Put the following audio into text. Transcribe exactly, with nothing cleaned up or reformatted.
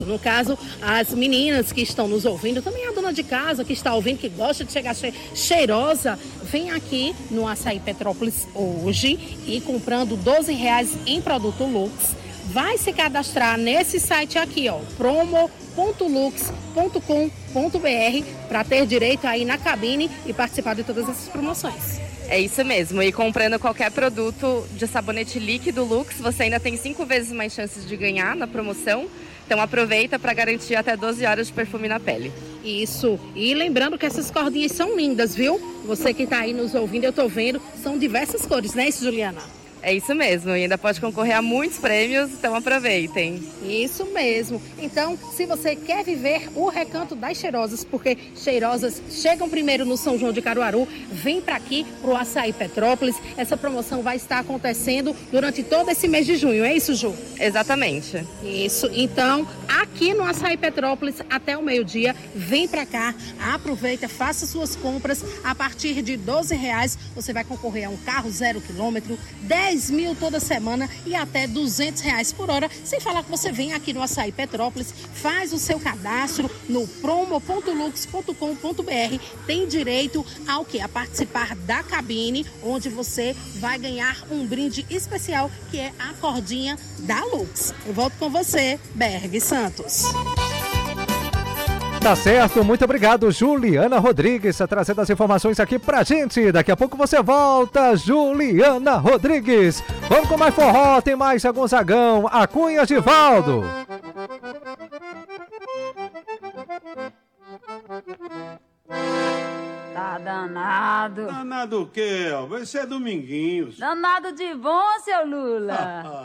No caso, as meninas que estão nos ouvindo, também a dona de casa que está ouvindo, que gosta de chegar cheirosa, vem aqui no Açaí Petrópolis hoje e comprando doze reais em produto Lux, vai se cadastrar nesse site aqui, ó, promo ponto lux ponto com ponto br, para ter direito aí na cabine e participar de todas essas promoções. É isso mesmo, e comprando qualquer produto de sabonete líquido Lux, você ainda tem cinco vezes mais chances de ganhar na promoção. Então aproveita para garantir até doze horas de perfume na pele. Isso, e lembrando que essas cordinhas são lindas, viu? Você que está aí nos ouvindo, eu tô vendo, são diversas cores, não é isso, Juliana? É isso mesmo, e ainda pode concorrer a muitos prêmios, então aproveitem. Isso mesmo. Então, se você quer viver o Recanto das Cheirosas, porque cheirosas chegam primeiro no São João de Caruaru, vem para aqui, pro Açaí Petrópolis. Essa promoção vai estar acontecendo durante todo esse mês de junho, é isso, Ju? Exatamente. Isso, então, aqui no Açaí Petrópolis, até o meio-dia, vem para cá, aproveita, faça suas compras. A partir de doze reais, você vai concorrer a um carro zero quilômetro, dez mil toda semana e até duzentos reais por hora, sem falar que você vem aqui no Açaí Petrópolis, faz o seu cadastro no promo ponto lux ponto com ponto br, tem direito ao que? A participar da cabine, onde você vai ganhar um brinde especial, que é a cordinha da Lux. Eu volto com você, Berg Santos. Tá certo, muito obrigado, Juliana Rodrigues, trazendo as informações aqui pra gente. Daqui a pouco você volta, Juliana Rodrigues. Vamos com mais forró, tem mais Gonzagão, a Cunha Givaldo. Tá danado. Danado o quê? Vai ser Dominguinhos. Danado de bom, seu Lula.